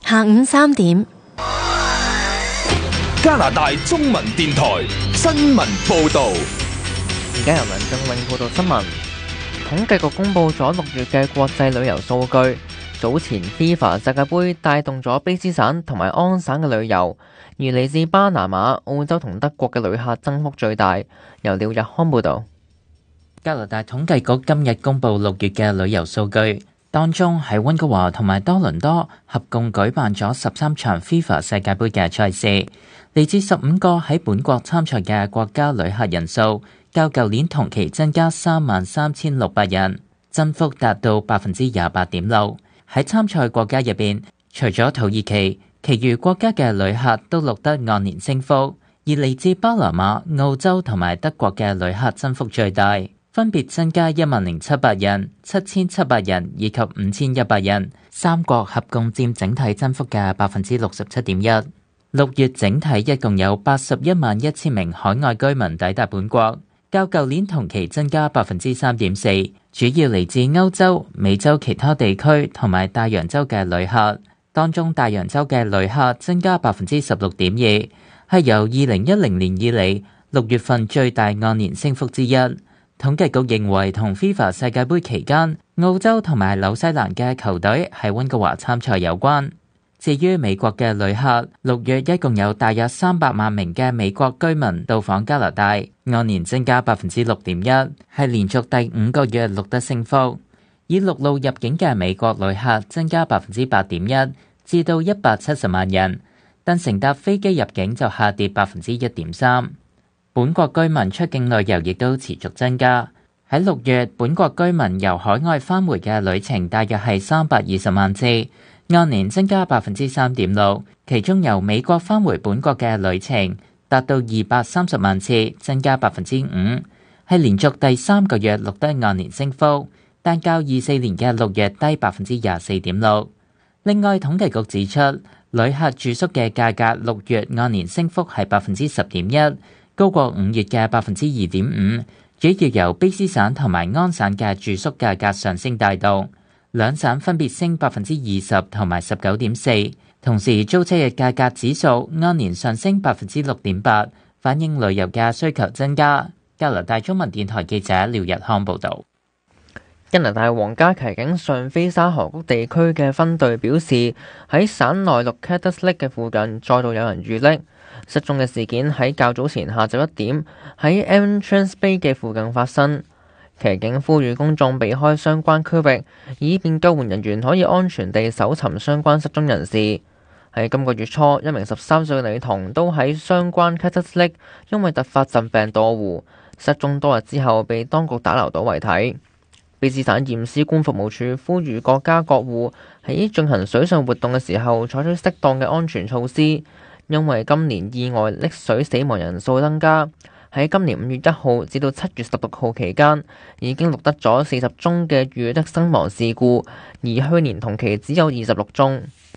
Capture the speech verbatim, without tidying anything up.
下午三點， 加拿大中文電台新聞報道。 而家由梁正永報道新聞。統計局公布咗六月嘅國際旅遊數據。早前 FIFA 世界盃帶動咗卑詩省同埋安省嘅旅遊，而嚟自巴拿馬、澳洲同德國嘅旅客增幅最大。由廖日康報道。 加拿大統計局今日公布六月嘅旅遊數據，當中喺溫哥華同埋多倫多合共舉辦咗十三場 FIFA 世界盃嘅賽事，嚟自十五個喺本國參賽嘅國家旅客人數較舊年同期增加三萬三千六百人，增幅達到百分之廿八點六。喺參賽國家入邊，除咗土耳其，其餘國家嘅旅客都錄得按年升幅，而嚟自巴拿馬、澳洲同埋德國嘅旅客增幅最大，分別增加一萬零七百人、七千七百人以及五千一百人，三國合共佔整體增幅嘅百分之六十七點一。六月整體一共有八十一萬一千名海外居民抵達本國，較舊年同期增加百分之三點四，主要嚟自歐洲、美洲其他地區同埋大洋洲嘅旅客。當中大洋洲嘅旅客增加百分之十六點二，係由二零一零年以嚟六月份最大按年升幅之一。統計局認為同 FIFA 世界盃期間澳洲同埋紐西蘭嘅球隊喺溫哥華參賽有關。至於美國嘅旅客，六月一共有大約三百萬名嘅美國居民到訪加拿大，按年增加百分之六點一，係連續第五個月錄得升幅。以陸路入境嘅美國旅客增加百分之八點一，至到一百七十萬人，但乘搭飛機入境就下跌百分之一點三。本國居民出境旅遊亦都持續增加。喺六月，本國居民由海外返回嘅旅程大約係三百二十萬次，按年增加百分之三點六，其中由美國返回本國嘅旅程達到二百三十萬次，增加百分之五，係連續第三個月錄得按年升幅，但較二四年嘅六月低百分之廿四點六。另外，統計局指出，旅客住宿嘅價格六月按年升幅係百分之十點一，高過五月嘅百分之二點五，主要由卑詩省同埋安省嘅住宿價格上升帶動。兩省分別升百分之二十同埋十九點四，同時租車嘅價格指數按年上升百分之六點八，反映旅遊嘅需求增加。加拿大中文電台記者廖日康報導。 加拿大皇家騎警上菲沙河谷地區嘅分隊表示，喺省內陸 Cedar Lake 嘅附近再度有人遇溺。失蹤嘅事件喺較早前下晝一點喺 Entrance Bay 嘅附近發生。騎警呼籲公眾避開相關區域，以便救援人員可以安全地搜尋相關失蹤人士。喺今個月初，一名十三歲嘅女童都喺相關 Cedar Lake 因為突發疾病墮湖，失蹤多日之後被當局打撈到遺體。卑詩省驗屍官服務處呼籲各家各戶喺進行水上活動嘅時候採取適當嘅安全措施，因為今年意外溺水死亡人數增加。喺今年五月一號至到七月十六號期間，已經錄得咗四十宗嘅遇溺身亡事故，而去年同期只有二十六宗。